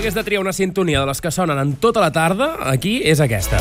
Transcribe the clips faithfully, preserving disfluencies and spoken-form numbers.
hagués de triar una sintonia de les que sonen en tota la tarda, aquí és aquesta.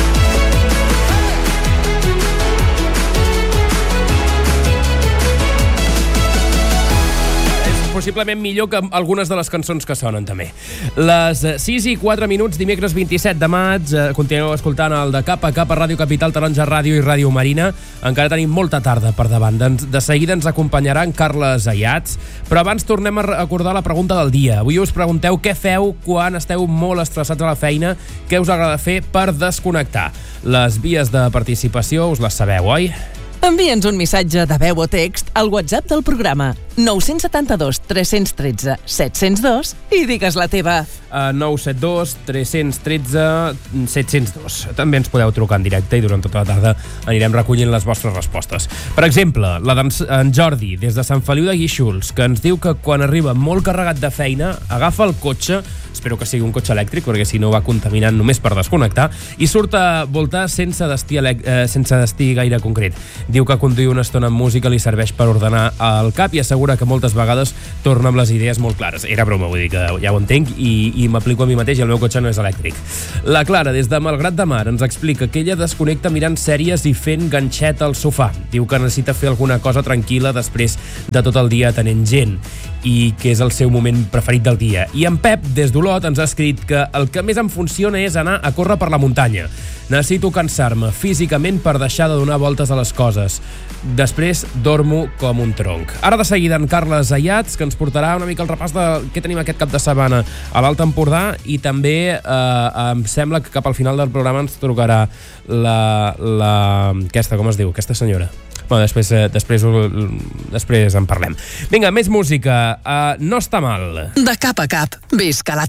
Possiblement millor que algunes de les cançons que sonen també. Les sis i quatre minuts, dimecres vint-i-set de maig, eh, continueu escoltant el de Cap a Cap a Ràdio Capital, Taronja Ràdio i Ràdio Marina. Encara tenim molta tarda per davant. De, de seguida ens acompanyarà en Carles Ayats, però abans tornem a recordar la pregunta del dia. Avui us pregunteu què feu quan esteu molt estressats a la feina, què us agrada fer per desconnectar. Les vies de participació us les sabeu, oi? Envia'ns un missatge de veu o text al WhatsApp del programa nou set dos tres un tres set zero dos i digues la teva. Uh, nou set dos tres un tres set zero dos. També ens podeu trucar en directe i durant tota la tarda anirem recollint les vostres respostes. Per exemple, la d'en Jordi, des de Sant Feliu de Guíxols, que ens diu que quan arriba molt carregat de feina, agafa el cotxe, espero que sigui un cotxe elèctric, perquè si no va contaminant només per desconnectar, i surt a voltar sense destí, elec- eh, sense destí gaire concret. Diu que conduir una estona amb música li serveix per ordenar el cap i assegura que moltes vegades torna amb les idees molt clares. Era broma, vull dir que ja ho entenc i, i m'aplico a mi mateix i el meu cotxe no és elèctric. La Clara, des de Malgrat de Mar, ens explica que ella desconnecta mirant sèries i fent ganxet al sofà. Diu que necessita fer alguna cosa tranquil·la després de tot el dia atenent gent i que és el seu moment preferit del dia. I en Pep, des d'Olot, ens ha escrit que el que més em funciona és anar a córrer per la muntanya. Necessito cansar-me físicament per deixar de donar voltes a les coses. Després dormo com un tronc. Ara de seguida en Carles Ayats, que ens portarà una mica el repàs de què tenim aquest cap de setmana a l'Alt Empordà i també eh, em sembla que cap al final del programa ens trucarà la, la... aquesta, com es diu? Aquesta senyora. Bueno, després, eh, després, després en parlem. Vinga, més música. Uh, no està mal. De cap a cap, visca la